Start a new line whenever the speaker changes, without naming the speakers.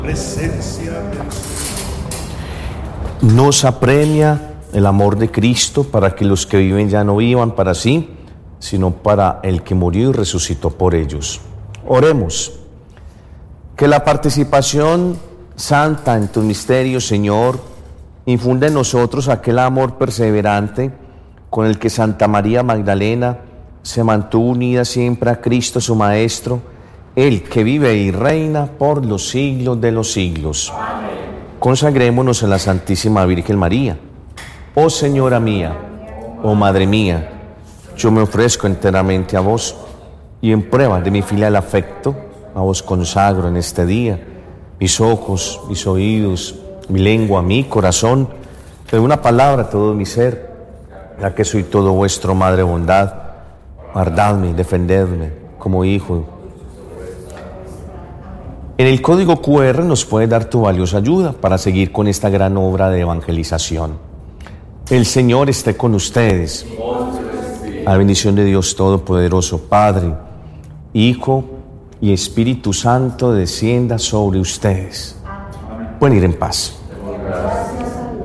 Nos apremia el amor de Cristo para que los que viven ya no vivan para sí, sino para el que murió y resucitó por ellos. Oremos. Que la participación santa en tus misterios, Señor, infunde en nosotros aquel amor perseverante con el que Santa María Magdalena se mantuvo unida siempre a Cristo su Maestro, Él que vive y reina por los siglos de los siglos. Amén. Consagrémonos a la Santísima Virgen María. Oh Señora mía, oh Madre mía, yo me ofrezco enteramente a vos y en prueba de mi filial afecto, a vos consagro en este día mis ojos, mis oídos, mi lengua, mi corazón, de una palabra todo mi ser, ya que soy todo vuestro, Madre bondad, guardadme, defendedme como hijo. En el código QR nos puede dar tu valiosa ayuda para seguir con esta gran obra de evangelización. El Señor esté con ustedes. La bendición de Dios Todopoderoso, Padre, Hijo y Espíritu Santo descienda sobre ustedes. Pueden ir en paz.